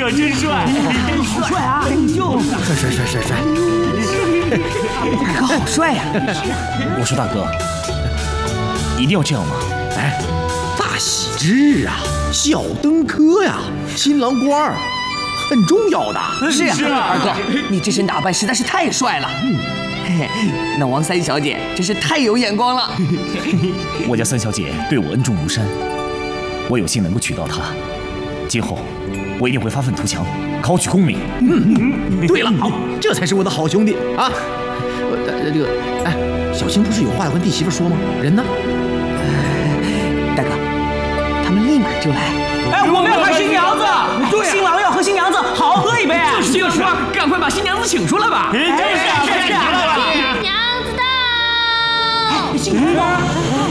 呀，真帅！ 好帅啊！ 帅！ 大哥好帅呀！ 我说大哥，一定要这样吗？ 哎，大喜之日啊，小登科呀，新郎官儿很重要的。 是啊，二哥，你这身打扮实在是太帅了。嘿嘿，那王三小姐真是太有眼光了。 我家三小姐对我恩重如山，我有幸能够娶到她，今后我一定会发愤图强，考取功名。 对了，好，这才是我的好兄弟啊！这个，哎，小青不是有话要跟弟媳妇说吗？人呢？ 大哥，他们立马就来。 哎，我们要看新娘子， 对，新郎要和新娘子好好喝一杯。 就是说，赶快把新娘子请出来吧。 新娘子到！ 新娘到！